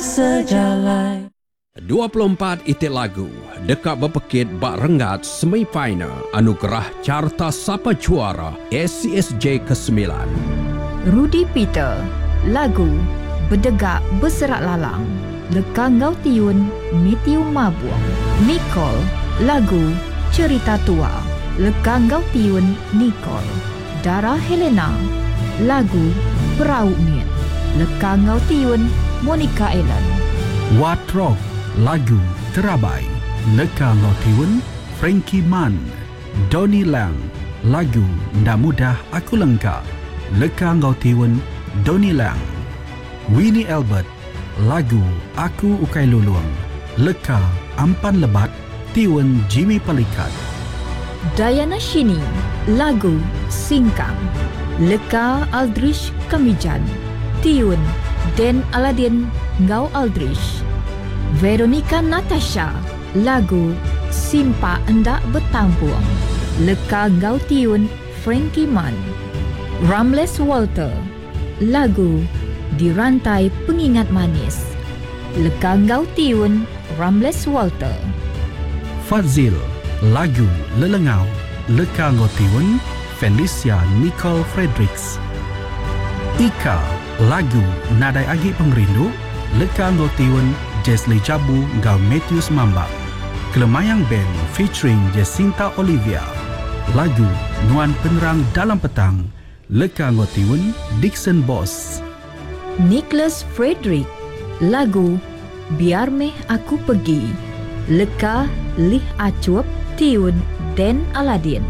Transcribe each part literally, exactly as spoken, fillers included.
sejalan. dua puluh empat itik lagu dekat berpekit bak rengat semifinal anugerah Carta Sapa Juara S C S J kesembilan. Rudy Peter, lagu Berdegak Berserak Lalang, Leka Ngau Tiun, Matthew Mabuang. Nicole, lagu Cerita Tua, Leka Ngau Tiun, Nicole. Dara Helena, lagu Perahu Mian, Leka Ngau Tiun, Monica Ellen. Wat Rock, lagu Terabai, Leka Ngau Tiun, Frankie Man. Donnie Lang, lagu Ndak Mudah Aku Lengkap, Leka Ngau Tiun, Donnie Lang. Winnie Albert, lagu Aku Ukai Luluang, Leka Ampan Lebat, Tiun Jimmy Pelikat. Diana Shini, lagu Singkang, Leka Aldrich Kamijan, Tiun Den Aladin Ngau Aldrich. Veronica Natasha, lagu Simpa Endak Bertampuang, Leka Ngau Tiun, Frankie Man. Ramles Walter, lagu Dirantai Pengingat Manis, Leka Ngau Tiun, Ramles Walter. Fazil, lagu Lelengau, Leka Ngau Tiun, Felicia Nicole Fredericks. Ika, lagu Nadai Agi Pengrindu, Leka Ngau Tiun, Jesli Jabu Ngau Matthews Mambak. Kelemayang Band featuring Jacinta Olivia, lagu Nuan Penerang Dalam Petang, Leka Ngau Tiun, Dixon Boss. Nicholas Frederick, lagu Biar Meh Aku Pergi, Leka Lih Acuap, Tiun Den Aladin.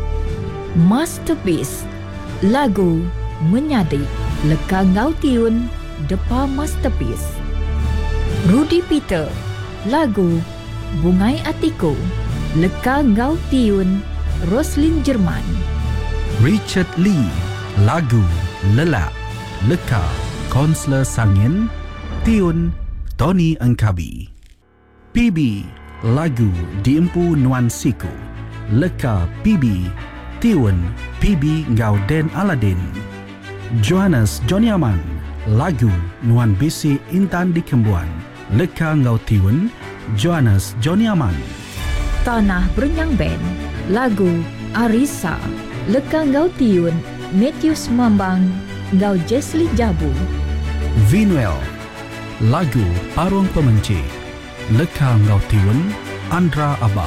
Masterpiece, lagu Menyadi, Leka Ngau Tiun, Depa Masterpiece. Rudy Peter, lagu Bungai Atiku, Leka Ngau Tiun, Roslyn Jerman. Richard Lee, lagu Lelak, Leka Konsler Sangin, Tiun Tony Engkabi. P B, lagu Diempu Nuan Siku, Leka P B, Tiun P B Ngau Den Aladin. Johannes Johnny Aman, lagu Nuan Bisi Intan di Kembuan, Leka Ngau Tiun, Johannes Johnny Aman. Tanah Berenyang Band, lagu Arisa, Leka Ngau Tiun, Matthews Mambang, Ngau Jesli Jabu. Vinuel, lagu Parung Pemenci, Leka Ngau Tiun, Andra Abba.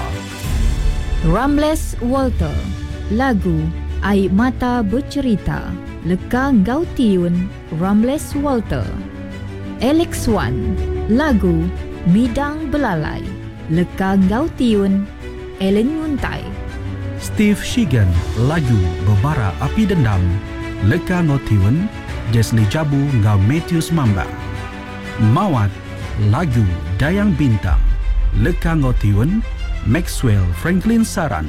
Ramles Walter, lagu Air Mata Bercerita, Leka Ngau Tiun, Ramles Walter. Alex Wan, lagu Midang Belalai, Leka Ngau Tiun, Ellen Nguntai. Steve Shigan, lagu Bebara Api Dendam, Leka Ngau Tiun, Jesli Jabu Ngau Matthews Mambang. Mawat, lagu Dayang Bintang, Leka Ngau Tiun, Maxwell Franklin Saran.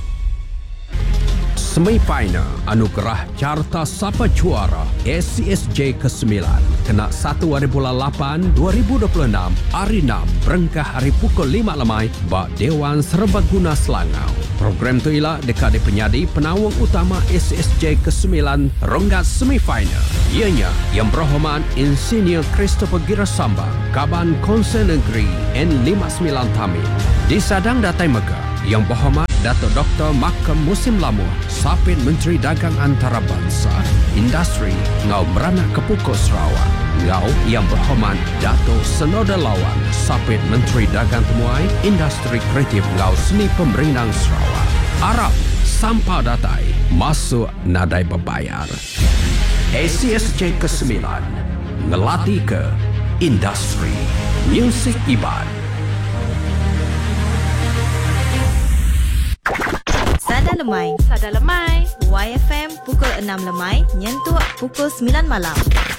Semifinal anugerah Carta Sapa Juara S C S J kesembilan kena satu hari bulan lapan dua ribu dua puluh enam hari enam berengkah hari pukul lima lemai bak Dewan Serbaguna Selangau. Program tu ialah dekade penyadi penawang utama S C S J kesembilan ronggat semifinal. Ianya Yang Berhormat Insinyur Christopher Girasambang, Kaban Konsen Negeri N lima puluh sembilan Tamil. Di Sadang Datai Megah, Yang Berhormat Dato' Doktor Makam Musim Lamuh, Sapit Menteri Dagang Antarabangsa, Industri Ngau Meranak Kepukul Sarawak. Ngau Yang Berhormat Dato' Senoda Lawan, Sapit Menteri Dagang Temuai, Industri Kreatif Ngau Seni Pemerintahan Sarawak. Arab Sampau Datai masuk nadai berbayar. S C S J kesembilan ngelatih ke industri muzik ibad. Sada Lemai. Sada Lemai. Y F M pukul enam lemai, nyentuh pukul sembilan malam.